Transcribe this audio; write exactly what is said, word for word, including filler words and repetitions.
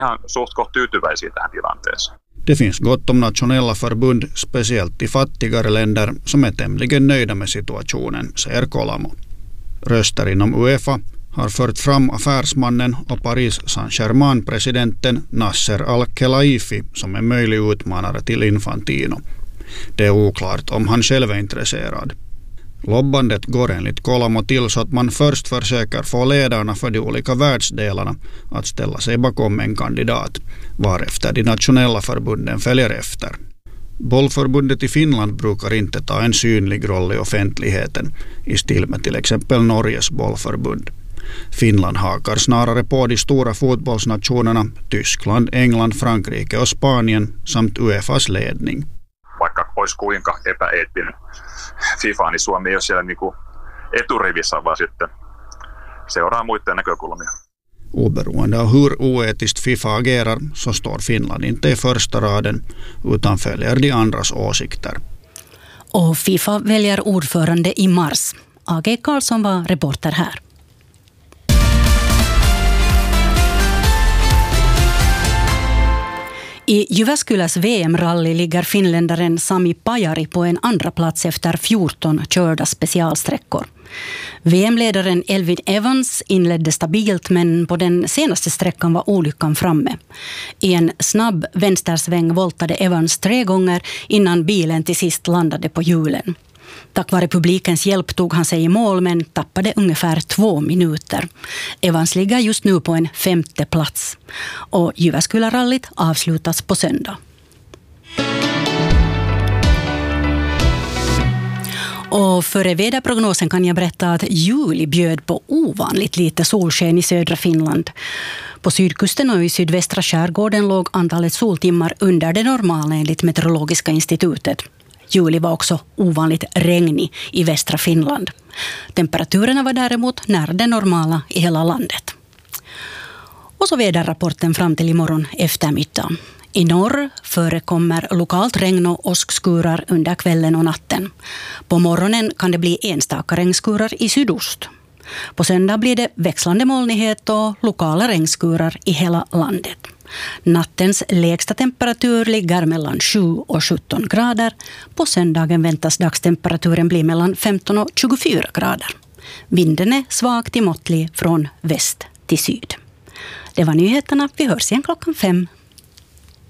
ihan suht kohta tyytyväisiä tähän tilanteeseen. Det finns gott om nationella förbund, speciellt i fattigare länder, som är tämligen nöjda med situationen, säger Kolamo. Röster inom UEFA har fört fram affärsmannen och Paris Saint-Germain-presidenten Nasser Al-Khelaifi som en möjlig utmanare till Infantino. Det är oklart om han själv är intresserad. Lobbandet går enligt Kolamo till så att man först försöker få ledarna för de olika världsdelarna att ställa sig bakom en kandidat, varefter de nationella förbunden följer efter. Bollförbundet i Finland brukar inte ta en synlig roll i offentligheten, i stil med till exempel Norges bollförbund. Finland hakar snarare på de stora fotbollsnationerna Tyskland, England, Frankrike och Spanien samt UEFAs ledning. Vaikka olisi kuinka epäeettinen FIFA, niin Suomi ei ole siellä niinku eturivissä, vaan sitten seuraa muiden näkökulmia. Oberoende av hur oetiskt FIFA agerar så står Finland inte i första raden utan följer de andras åsikter. Och FIFA väljer ordförande i mars. A G Karlsson var reporter här. I Jyväskyläs V M-rally ligger finländaren Sami Pajari på en andra plats efter fjorton körda specialsträckor. V M-ledaren Elvin Evans inledde stabilt, men på den senaste sträckan var olyckan framme. I en snabb vänstersväng voltade Evans tre gånger innan bilen till sist landade på hjulen. Tack vare publikens hjälp tog han sig i mål, men tappade ungefär två minuter. Evans ligger just nu på en femte plats. Och Jyväskylä-rallyt avslutas på söndag. Och före väderprognosen kan jag berätta att juli bjöd på ovanligt lite solsken i södra Finland. På sydkusten och i sydvästra skärgården låg antalet soltimmar under det normala enligt Meteorologiska institutet. Juli var också ovanligt regnig i västra Finland. Temperaturerna var däremot nära det normala i hela landet. Och så väderrapporten fram till imorgon eftermiddag. I norr förekommer lokalt regn och åskskurar under kvällen och natten. På morgonen kan det bli enstaka regnskurar i sydost. På söndag blir det växlande molnighet och lokala regnskurar i hela landet. Nattens lägsta temperatur ligger mellan sju och sjutton grader. På söndagen väntas dagstemperaturen bli mellan femton och tjugofyra grader. Vinden är svag till måttlig från väst till syd. Det var nyheterna. Vi hörs igen klockan fem.